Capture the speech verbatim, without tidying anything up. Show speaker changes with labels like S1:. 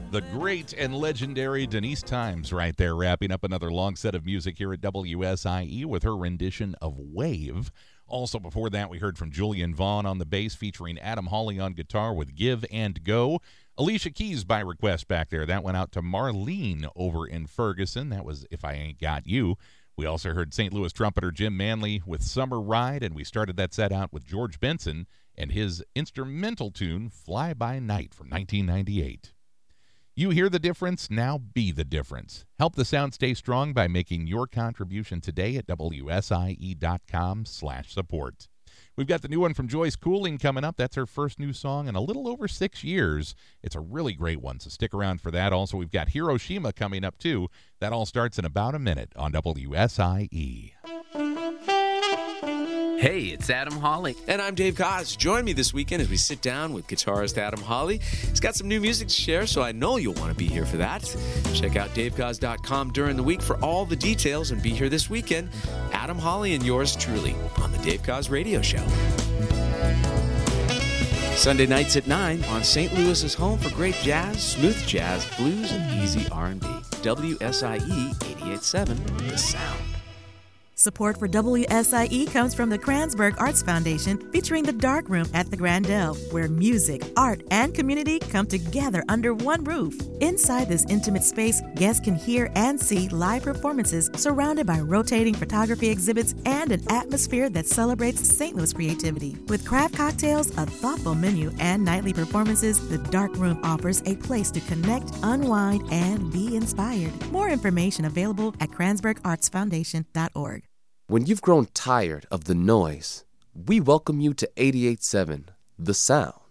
S1: The great and legendary Denise Times right there, wrapping up another long set of music here at W S I E with her rendition of Wave. Also before that, we heard from Julian Vaughn on the bass, featuring Adam Hawley on guitar with Give and Go. Alicia Keys by request back there. That went out to Marlene over in Ferguson. That was If I Ain't Got You. We also heard Saint Louis trumpeter Jim Manley with Summer Ride, and we started that set out with George Benson and his instrumental tune, Fly By Night, from nineteen ninety-eight. You hear the difference? Now be the difference. Help the sound stay strong by making your contribution today at W S I E dot com slash support. We've got the new one from Joyce Cooling coming up. That's her first new song in a little over six years. It's a really great one, so stick around for that. Also, we've got Hiroshima coming up, too. That all starts in about a minute on W S I E.
S2: Hey, it's Adam Hawley.
S3: And I'm Dave Koz. Join me this weekend as we sit down with guitarist Adam Hawley. He's got some new music to share, so I know you'll want to be here for that. Check out dave koz dot com during the week for all the details and be here this weekend. Adam Hawley and yours truly on the Dave Koz Radio Show. Sunday nights at nine on Saint Louis's home for great jazz, smooth jazz, blues, and easy R and B. W S I E eighty-eight point seven, The Sound.
S4: Support for W S I E comes from the Kranzberg Arts Foundation, featuring the Dark Room at the Grandel, where music, art, and community come together under one roof. Inside this intimate space, guests can hear and see live performances surrounded by rotating photography exhibits and an atmosphere that celebrates Saint Louis creativity. With craft cocktails, a thoughtful menu, and nightly performances, the Dark Room offers a place to connect, unwind, and be inspired. More information available at kranzberg arts foundation dot org.
S5: When you've grown tired of the noise, we welcome you to eighty-eight point seven, The Sound.